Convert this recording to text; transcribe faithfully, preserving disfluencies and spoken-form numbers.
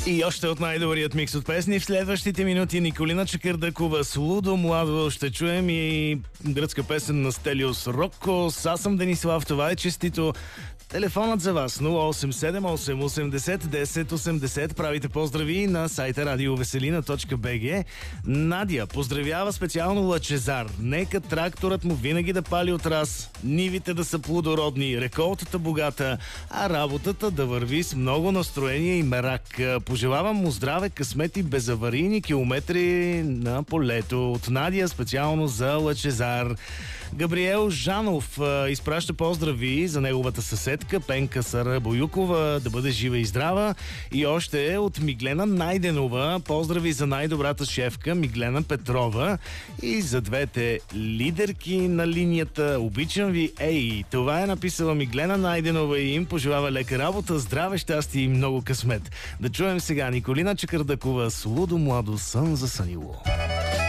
И още от най-добрият микс от песни. В следващите минути Николина Чакърдакова с Лудо Младо ще чуем и гръцка песен на Стелиос Рокос. Аз съм Денислав, това е честито. Телефонът за вас нула осем седем осем осемдесет десет осемдесет. Правите поздрави на сайта радиовеселина точка би джи. Надя поздравява специално Лъчезар. Нека тракторът му винаги да пали от раз, нивите да са плодородни, реколтата богата, а работата да върви с много настроение и мерак. Пожелавам му здраве, късмет и безаварийни километри на полето. От Надя специално за Лъчезар. Габриел Жанов а, изпраща поздрави за неговата съседка Пенка Сара Боюкова, да бъде жива и здрава. И още от Миглена Найденова поздрави за най-добрата шефка Миглена Петрова и за двете лидерки на линията. Обичам ви, ей! Това е написала Миглена Найденова и им пожелава лека работа, здраве, щастие и много късмет. Да чуем сега Николина Чакърдакова с Лудо Младо, сън за сънило.